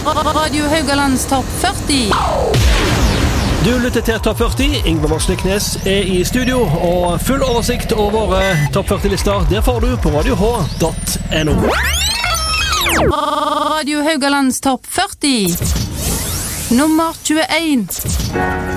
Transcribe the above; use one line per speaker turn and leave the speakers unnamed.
Radio Haugalands topp 40.
Du lytter til Topp 40. Ingvar Morsliknes i studio, og full oversikt over våre Topp 40-lister, det får du på radioh.no.
Radio Haugalands topp 40. Nummer 21.